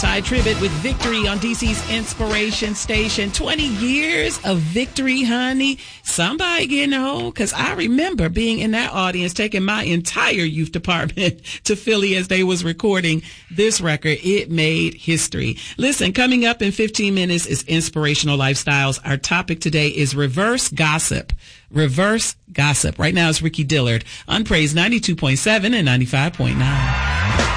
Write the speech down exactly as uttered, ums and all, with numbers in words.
Ty Tribbett with Victory on D C's Inspiration Station. twenty years of victory, honey. Somebody getting old, because I remember being in that audience, taking my entire youth department to Philly as they was recording this record. It made history. Listen, coming up in fifteen minutes is Inspirational Lifestyles. Our topic today is reverse gossip. Reverse gossip. Right now it's Ricky Dillard on Praise ninety-two point seven and ninety-five point nine.